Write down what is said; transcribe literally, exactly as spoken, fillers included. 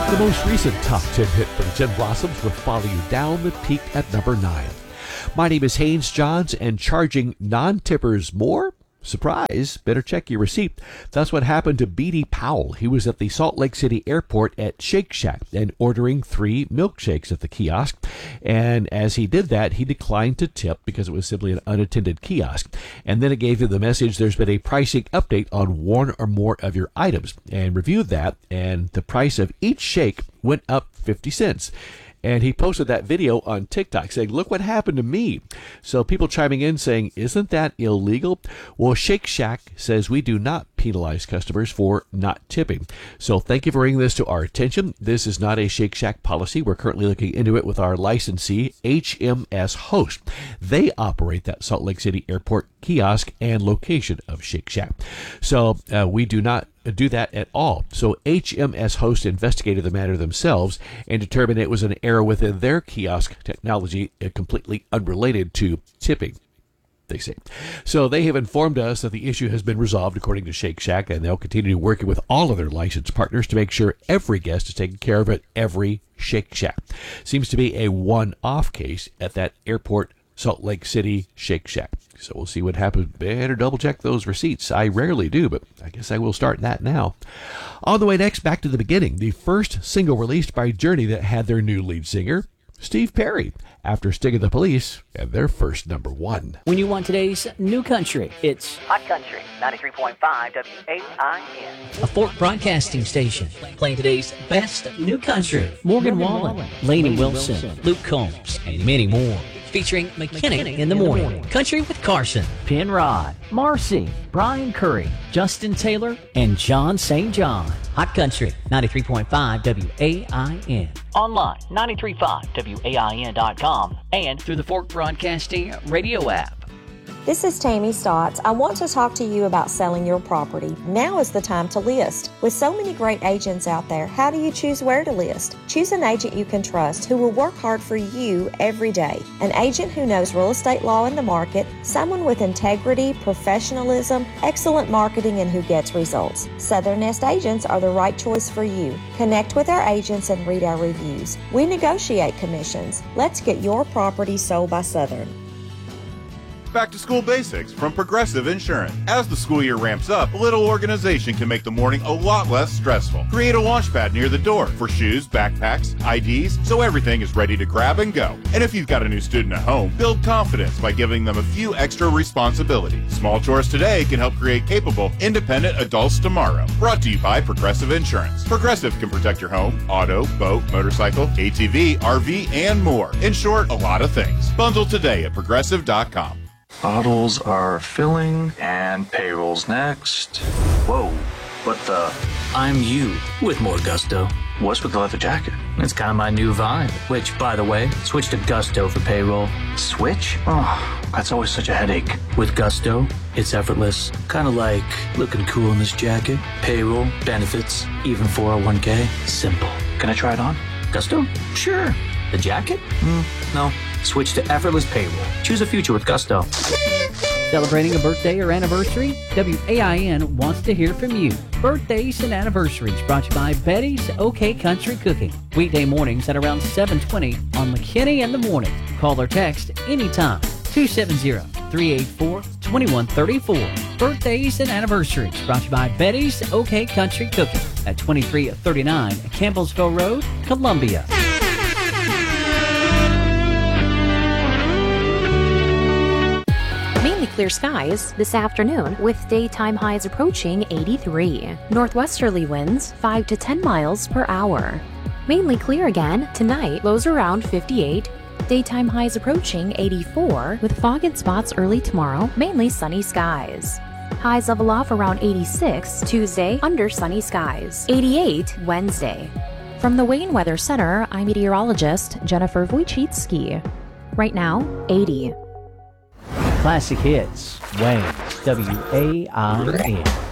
The most recent top ten hit for the Gin Blossoms would Follow You Down that peaked at number nine. My name is Haynes Johns, and charging non-tippers more? Surprise, better check your receipt. That's what happened to B D Powell. He was at the Salt Lake City airport at Shake Shack and ordering three milkshakes at the kiosk. And as he did that, he declined to tip because it was simply an unattended kiosk. And then it gave him the message, there's been a pricing update on one or more of your items. And reviewed that, and the price of each shake went up fifty cents. And he posted that video on TikTok saying, look what happened to me. So people chiming in saying, isn't that illegal? Well, Shake Shack says we do not penalize customers for not tipping. So thank you for bringing this to our attention. This is not a Shake Shack policy. We're currently looking into it with our licensee, H M S Host. They operate that Salt Lake City airport kiosk and location of Shake Shack. So uh, we do not do that at all. So H M S Host investigated the matter themselves and determined it was an error within their kiosk technology, uh, completely unrelated to tipping, they say. So they have informed us that the issue has been resolved according to Shake Shack, and they'll continue working with all of their licensed partners to make sure every guest is taken care of at every Shake Shack. Seems to be a one-off case at that airport Salt Lake City Shake Shack. So we'll see what happens. Better double check those receipts. I rarely do, but I guess I will start that now. On the way next, back to the beginning. The first single released by Journey that had their new lead singer, Steve Perry, after Sting of the Police and their first number one. When you want today's new country, it's Hot Country, ninety-three point five W A I N. a Fork Broadcasting station, playing today's best new country. Morgan Wallen, Lainey Wilson, Luke Combs, and many more. Featuring McKinney in the morning, Country with Carson, Penrod, Marcy, Brian Curry, Justin Taylor, and John Saint John. Hot Country, ninety-three point five W A I N. Online, nine three five W A I N dot com and Through the Fork Broadcasting radio app. This is Tammy Stotts. I want to talk to you about selling your property. Now is the time to list. With so many great agents out there, how do you choose where to list? Choose an agent you can trust who will work hard for you every day. An agent who knows real estate law and the market, someone with integrity, professionalism, excellent marketing, and who gets results. Southern Nest agents are the right choice for you. Connect with our agents and read our reviews. We negotiate commissions. Let's get your property sold by Southern. Back to school basics from Progressive Insurance. As the school year ramps up, a little organization can make the morning a lot less stressful. Create a launch pad near the door for shoes, backpacks, I Ds, so everything is ready to grab and go. And if you've got a new student at home, build confidence by giving them a few extra responsibilities. Small chores today can help create capable, independent adults tomorrow. Brought to you by Progressive Insurance. Progressive can protect your home, auto, boat, motorcycle, A T V, R V, and more. In short, a lot of things. Bundle today at progressive dot com. Bottles are filling, and payroll's next. Whoa, what the? I'm you with more gusto. What's with the leather jacket? It's kind of my new vibe, which, by the way, switch to Gusto for payroll. Switch? Oh, that's always such a headache. With Gusto, it's effortless. Kind of like looking cool in this jacket. Payroll, benefits, even four oh one k. Simple. Can I try it on? Gusto? Sure. The jacket? Mm, no. Switch to effortless payroll. Choose a future with Gusto. Celebrating a birthday or anniversary? W A I N wants to hear from you. Birthdays and anniversaries brought to you by Betty's OK Country Cooking. Weekday mornings at around seven twenty on McKinney in the Morning. Call or text anytime. two seven zero, three eight four, two one three four. Birthdays and anniversaries brought to you by Betty's OK Country Cooking at twenty-three thirty-nine Campbellsville Road, Columbia. Mainly clear skies this afternoon with daytime highs approaching eighty-three. Northwesterly winds five to ten miles per hour. Mainly clear again tonight, lows around fifty-eight. Daytime highs approaching eighty-four with fog in spots early tomorrow, mainly sunny skies. Highs level off around eighty-six Tuesday under sunny skies. eighty-eight Wednesday. From the Wayne Weather Center, I'm meteorologist Jennifer Wojcicki. Right now, eighty. Classic Hits, Wayne's W A I N.